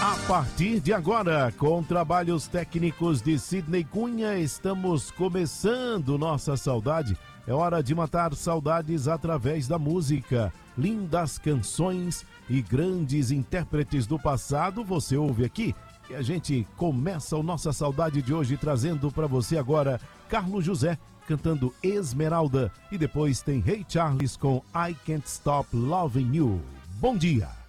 A partir de agora, com trabalhos técnicos de Sidney Cunha, estamos começando Nossa Saudade. É hora de matar saudades através da música. Lindas canções e grandes intérpretes do passado você ouve aqui. E a gente começa o Nossa Saudade de hoje trazendo para você agora Carlos José cantando Esmeralda. E depois tem Ray Charles com I Can't Stop Loving You. Bom dia!